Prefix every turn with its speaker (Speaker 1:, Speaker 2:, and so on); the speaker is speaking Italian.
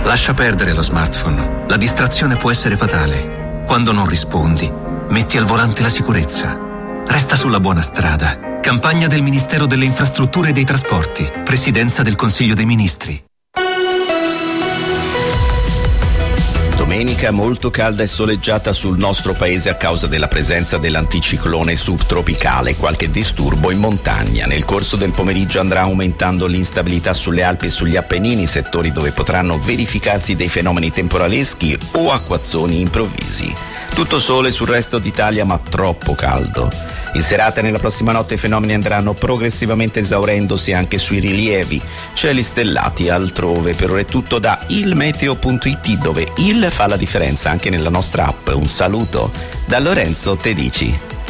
Speaker 1: Lascia perdere lo smartphone. La distrazione può essere fatale. Quando non rispondi, metti al volante la sicurezza. Resta sulla buona strada. Campagna del Ministero delle Infrastrutture e dei Trasporti. Presidenza del Consiglio dei Ministri.
Speaker 2: Domenica molto calda e soleggiata sul nostro paese a causa della presenza dell'anticiclone subtropicale, qualche disturbo in montagna. Nel corso del pomeriggio andrà aumentando l'instabilità sulle Alpi e sugli Appennini, settori dove potranno verificarsi dei fenomeni temporaleschi o acquazzoni improvvisi. Tutto sole sul resto d'Italia, ma troppo caldo. In serata e nella prossima notte i fenomeni andranno progressivamente esaurendosi anche sui rilievi. Cieli stellati altrove. Per ora è tutto da ilmeteo.it, dove il fa la differenza anche nella nostra app. Un saluto da Lorenzo Tedici.